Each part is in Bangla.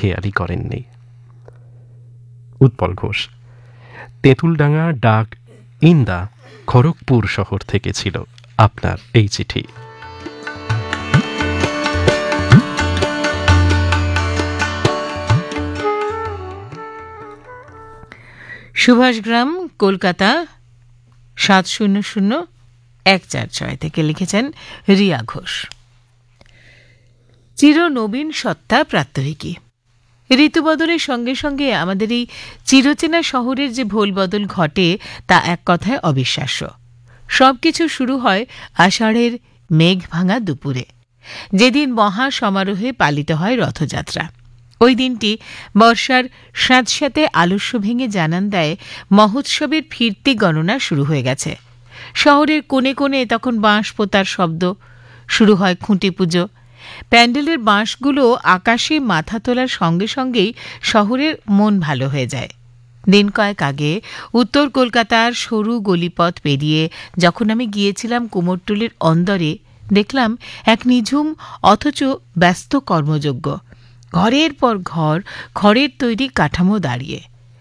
খেয়ালই করেননি। উৎপল ঘোষ, তেঁতুলডাঙ্গা ডাক ইন্দা খড়গপুর শহর থেকে ছিল আপনার এই চিঠি। সুভাষগ্রাম, কলকাতা 700146 থেকে লিখেছেন রিয়া ঘোষ। চিরনবীন সত্তা প্রাত্যহিকী। ঋতুবদলের সঙ্গে সঙ্গে আমাদের এই চিরচেনা শহরের যে ভোলবদল ঘটে তা এক কথায় অবিশ্বাস্য। সবকিছু শুরু হয় আষাঢ়ের মেঘ ভাঙা দুপুরে, যেদিন মহা সমারোহে পালিত হয় রথযাত্রা। ওই দিনটি বর্ষার স্যাঁতস্যাঁতে আলস্য ভেঙে জানান দেয় মহোৎসবের ফিরতি গণনা শুরু হয়ে গেছে। শহরের কোণে কোণে তখন বাঁশ পোতার শব্দ, শুরু হয় খুঁটি পুজো। প্যান্ডেলের বাঁশগুলো আকাশে মাথা তোলার সঙ্গে সঙ্গেই শহরের মন ভালো হয়ে যায়। দিন কয়েক আগে উত্তর কলকাতার সরু গলিপথ পেরিয়ে যখন আমি গিয়েছিলাম কুমোরটুলির অন্দরে, দেখলাম এক নিঝুম অথচ ব্যস্ত কর্মযোগ্য ঘরের পর ঘর খড়ের তৈরি কাঠামো দাঁড়িয়ে।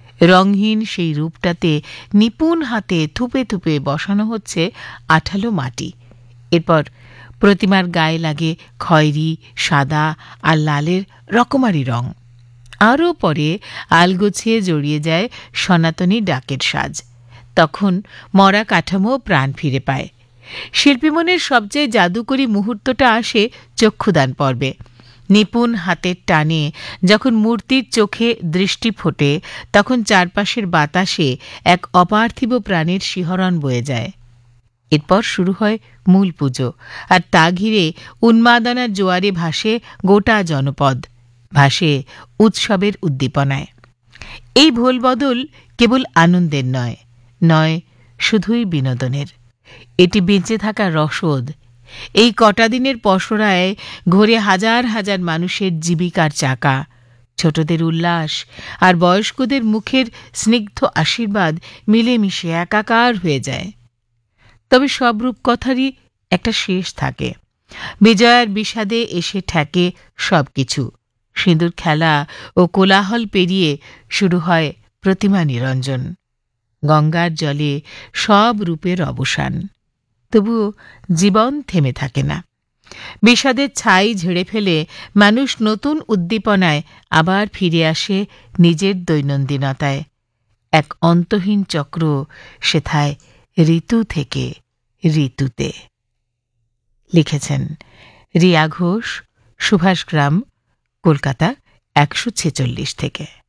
রঙহীন সেই রূপটাতে নিপুণ হাতে থুপে থুপে বসানো হচ্ছে আঠালো মাটি। এরপর প্রতিমার গায়ে লাগে খয়েরি, সাদা আর লালের রকমারি রং। আরও পরে আলগোছিয়ে জড়িয়ে যায় সনাতনী ডাকের সাজ। তখন মরা কাঠামো প্রাণ ফিরে পায়। শিল্পীমনের সবচেয়ে জাদুকরী মুহূর্তটা আসে চক্ষুদান পর্বে। নিপুণ হাতের টানে যখন মূর্তির চোখে দৃষ্টি ফোটে, তখন চারপাশের বাতাসে এক অপার্থিব প্রাণের শিহরণ বয়ে যায়। এরপর শুরু হয় মূল পুজো, আর তা ঘিরে উন্মাদনার জোয়ারে ভাসে গোটা জনপদ, ভাসে উৎসবের উদ্দীপনায়। এই ভোলবদল কেবল আনন্দের নয়, নয় শুধুই বিনোদনের। এটি বেঁচে থাকা রসদ। এই কটা দিনের পসরায় ঘোরে হাজার হাজার মানুষের জীবিকার চাকা। ছোটদের উল্লাস আর বয়স্কদের মুখের স্নিগ্ধ আশীর্বাদ মিলেমিশে একাকার হয়ে যায়। তবে সব রূপকথারই একটা শেষ থাকে। বিজয়ার বিষাদে এসে ঠেকে সব কিছু। সিঁদুর খেলা ও কোলাহল পেরিয়ে শুরু হয় প্রতিমা নিরঞ্জন। গঙ্গার জলে সব রূপের অবসান। তবুও জীবন থেমে থাকে না। বিষাদের ছাই ঝেড়ে ফেলে মানুষ নতুন উদ্দীপনায় আবার ফিরে আসে নিজের দৈনন্দিনতায়। এক অন্তহীন চক্র সেথায় ঋতু থেকে ঋতুতে। লিখেছেন রিয়া ঘোষ, সুভাষগ্রাম, কলকাতা 146 থেকে।